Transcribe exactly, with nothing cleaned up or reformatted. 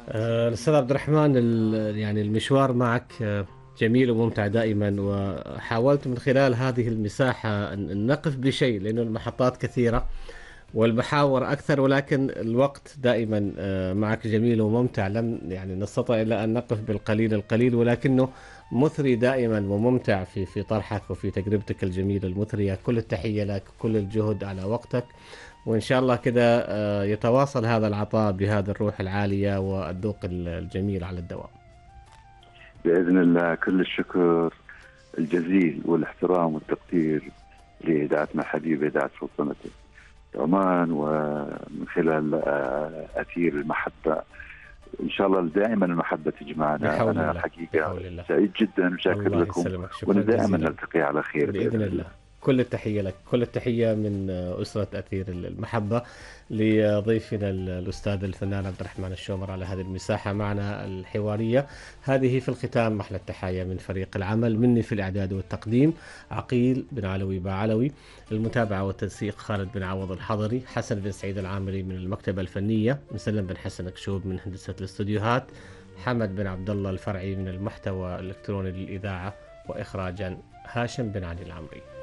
آه، الأستاذ عبد الرحمن، ال- يعني المشوار معك آه، جميل وممتع دائما، وحاولت من خلال هذه المساحة أن أن نقف بشيء، لأنه المحطات كثيرة والمحاور أكثر، ولكن الوقت دائما آه، معك جميل وممتع. لم يعني نستطع إلا أن نقف بالقليل القليل، ولكنه مثري دائما وممتع في في طرحك وفي تجربتك الجميلة المثرية. كل التحية لك، كل الجهد على وقتك، وإن شاء الله كده آه، يتواصل هذا العطاء بهذه الروح العالية والذوق الجميل على الدوام. بإذن الله. كل الشكر الجزيل والاحترام والتقدير لإذاعتنا الحبيبة، إذاعة سلطنة عمان، ومن خلال آه، أثير المحبة. إن شاء الله دائما المحبة تجمعنا. بحول أنا الله، حقيقة بحول الله. سعيد جدا وشاكر الله لكم، يسلمك، شكرا ودائما جزيلا. نلتقي على خير بإذن بإذن الله. الله. كل التحية لك، كل التحية من أسرة أثير المحبة لضيفنا الأستاذ الفنان عبد الرحمن الشومر على هذه المساحة معنا الحوارية. هذه في الختام محلى التحايا من فريق العمل، مني في الإعداد والتقديم عقيل بن علوي باعلوي، المتابعة والتنسيق خالد بن عوض الحضري، حسن بن سعيد العامري من المكتبة الفنية، مسلم بن حسن كشوب من هندسة الاستوديوهات، حمد بن عبد الله الفرعي من المحتوى الإلكتروني للإذاعة، وإخراجا هاشم بن علي العمري.